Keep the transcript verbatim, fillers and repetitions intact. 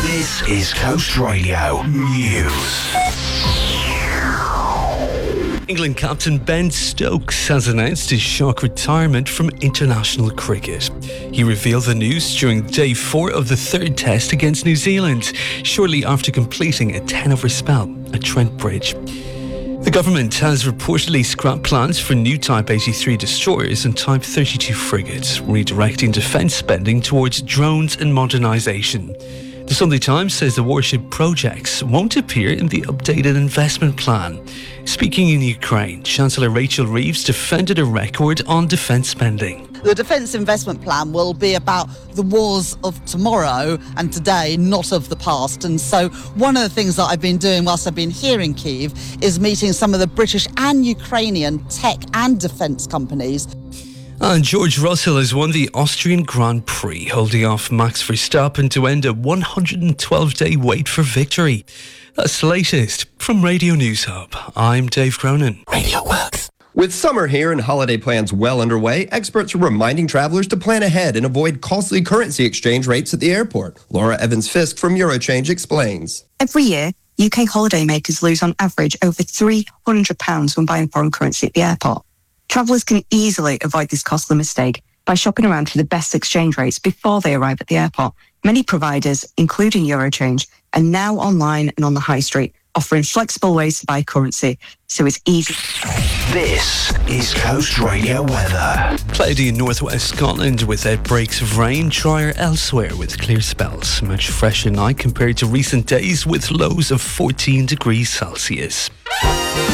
This is Coast Radio News. England captain Ben Stokes has announced his shock retirement from international cricket. He revealed the news during day four of the third test against New Zealand, shortly after completing a ten-over spell at Trent Bridge. The government has reportedly scrapped plans for new Type eighty-three destroyers and Type thirty-two frigates, redirecting defence spending towards drones and modernisation. The Sunday Times says the warship projects won't appear in the updated investment plan. Speaking in Ukraine, Chancellor Rachel Reeves defended a record on defence spending. The Defence Investment Plan will be about the wars of tomorrow and today, not of the past. And so one of the things that I've been doing whilst I've been here in Kyiv is meeting some of the British and Ukrainian tech and defence companies. And George Russell has won the Austrian Grand Prix, holding off Max Verstappen to end a one hundred twelve day wait for victory. That's the latest from Radio News Hub. I'm Dave Cronin. Radio Works. With summer here and holiday plans well underway, experts are reminding travelers to plan ahead and avoid costly currency exchange rates at the airport. Laura Evans-Fisk from Eurochange explains. Every year, U K holidaymakers lose on average over three hundred pounds when buying foreign currency at the airport. Travellers can easily avoid this costly mistake by shopping around for the best exchange rates before they arrive at the airport. Many providers, including Eurochange, are now online and on the high street, offering flexible ways to buy currency, so it's easy. This is Coast Radio weather. Cloudy in northwest Scotland with outbreaks of rain, drier elsewhere with clear spells. Much fresher night compared to recent days with lows of fourteen degrees Celsius.